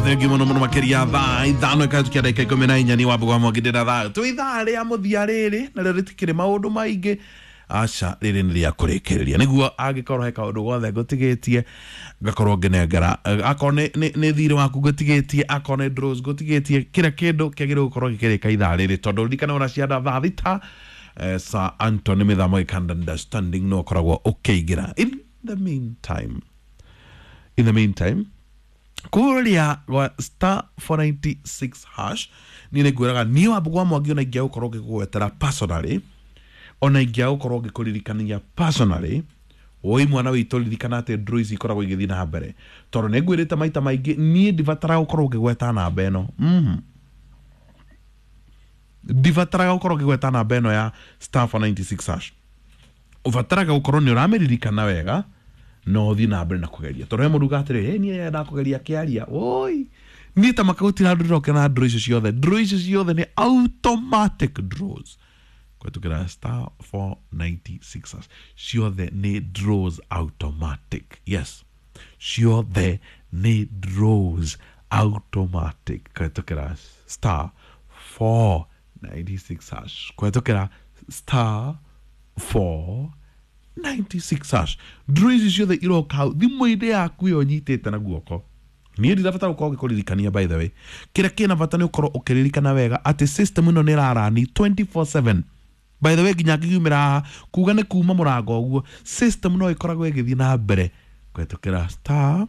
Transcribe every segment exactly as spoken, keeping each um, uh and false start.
thank you muno muno makiria thaa ithano ikatukia dakika ikumi na inya ni wabugwa mwagindira thaa tu ithaa ria muthia riri na ritikire maundu maingi acha riri ni ria kurikiriria niguo angikorwo he kaundu gothe ngutigitie ngakorwo nginengera akone ni thire waku ngutigitie akone draws ngutigitie kira kindu kiagire gukorwo gikirika ithaa riri tondu ndikana ona cianda thaa thita sa Anthony mithamo ikanda understanding no koragwo ukeigira in the meantime in the meantime kuria wa star four ninety-six hash nine gwiraga ni wabugwa mwangi ona ingia ukorwo gigwetera personally ona ingia ukorwo gikuririkania personally oi mwana witu ririkana ate druids ikoragwo igithii na mbere tondu ne ngwirite maita maingi ni ndivatara ukorwo gigweta namba eno mhm ndivatara ukorwo gigweta namba eno ya star four ninety-six hash uvataraga ukorwo ni urameririkana wega no thi na mbere na kugeria tondu muruga atire hey ni ya kugeria kiaria oi ni ta makagutira nduro kana draw icio ciothe draw icio ciothe ni automatic draws kwetukira star four ninety-six ciothe ni draws automatic yes ciothe ni draws automatic kwetukira star four ninety-six hash kwetukira star four ninety-six hash draws ciothe iroka thimu ide yaku yo nyitete na guoko ni ndirabatara ukorwo gikuririkania by the way kira kina bata ni ukorwo ukiririkana wega ati system ino ni rarani twenty-four seven by the way ginya ngiyumira kuga ni kuma murango guo system no ikoragwo igithii na mbere kwetukira star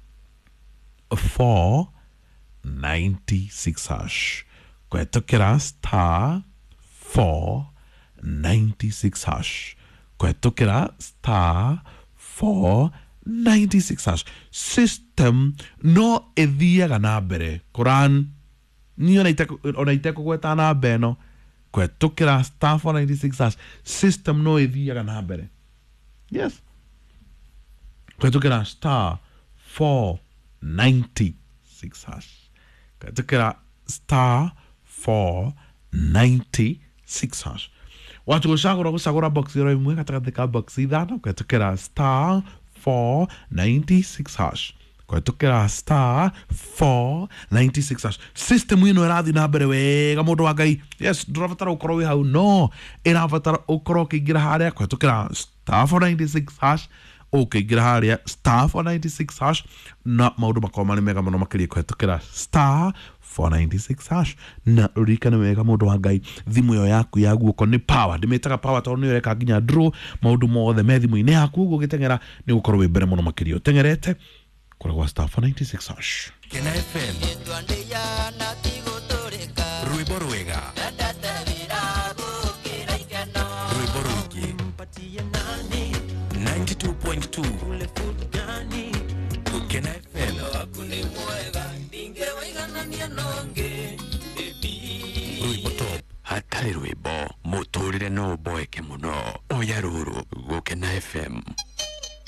four ninety-six hash kwetukira star four ninety-six hash kwetukira star four ninety-six hash system no ethiaga na mbere Quran ni ona iteko ona iteko gweta na beno kwetukira star four ninety-six hash system no ethiaga na mbere yes kwetukira star four ninety-six hash kwetukira star four ninety-six hash watu gushagura gushagura box ro imwe katagate ka box ithano kwetukira star four ninety-six hash kwetukira star four ninety-six hash system ino irathi na mbere wega mundu wa ngai yes ndurabatara ukorwo wi hau no irabatara ukorwo kigira haria kwetukira star four ninety-six hash ukigira haria star four ninety-six hash na maundu makoma ni mega muno makiria kwetukira star four ninety-six hash na urikana wega mundu wa ngai thimu yo yaku ya guoko ni power ndimetaga power tondu ni reka ginya draw maundu mothe me thimu-ini yaku gugitengera ni gukorwo wi mbere muno makiria utengerete kuragwa star four ninety-six hash Kena F M Rwimbo rwega Rwimbo rwiki ninety-two point two Kena F M Rwimbo top hatari rwimbo muturire no boeke muno oya ruru Gukena F M